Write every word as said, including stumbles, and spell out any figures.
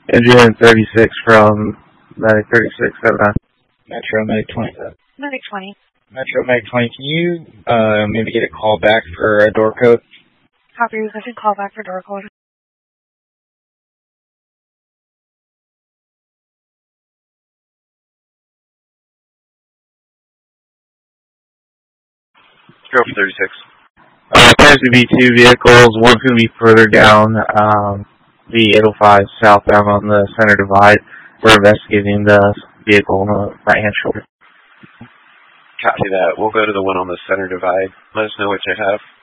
Engine thirty-six from Medic thirty-six, seven nine. Metro Medic twenty-seven. Medic twenty. Metro Medic twenty, can you uh, maybe get a call back for a door code? Copy, requested call back for door code. Go for thirty-six. Uh, there's going to be two vehicles. One's going to be further down um, the eight oh five southbound on the center divide. We're investigating the vehicle on the right-hand shoulder. Copy that. We'll go to the one on the center divide. Let us know what you have.